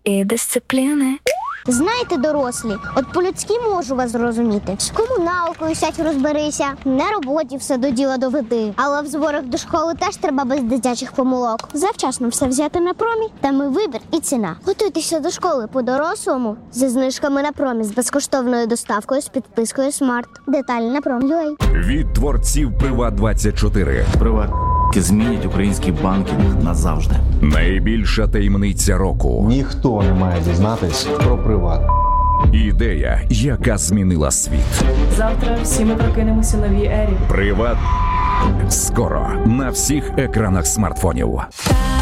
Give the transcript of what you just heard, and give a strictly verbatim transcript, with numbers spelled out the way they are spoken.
і дисципліни. Знаєте, дорослі, от по-людськи можу вас зрозуміти. З комуналкою сядь розберися, на роботі все до діла доведи. Але в зборах до школи теж треба без дитячих помилок. Завчасно все взяти на промі, там і вибір, і ціна. Готуйтеся до школи по-дорослому зі знижками на промі, з безкоштовною доставкою, з підпискою Смарт. Деталі на пром.ua. Від творців Приват двадцять чотири. Приват змінять український банкінг назавжди. Найбільша таємниця року. Ніхто не має дізнатись про Приват. Ідея, яка змінила світ. Завтра всі ми прокинемося в новій ері. Приват. Скоро на всіх екранах смартфонів.